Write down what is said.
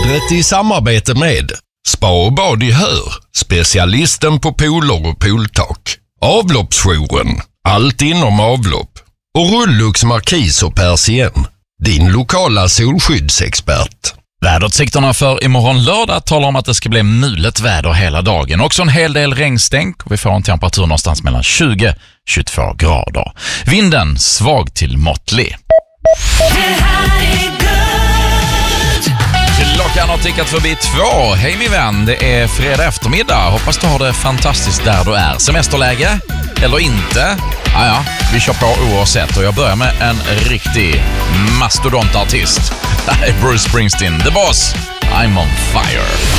Vädret i samarbete med Spa och bad i Hör, specialisten på pooler och pooltak. Avloppsjouren, allt inom avlopp. Och Rullux Markis och Persien, din lokala solskyddsexpert. Väderutsikterna för imorgon lördag talar om att det ska bli mulet väder hela dagen. Också en hel del regnstänk och vi får en temperatur någonstans mellan 20-22 grader. Vinden svag till måttlig. Klockan har tickat förbi 2. Hej min vän, det är fredag eftermiddag. Hoppas du har det fantastiskt där du är. Semesterläge? Eller inte? Ja, vi kör på oavsett och jag börjar med en riktig mastodontartist. Det här är Bruce Springsteen, The Boss. I'm on fire.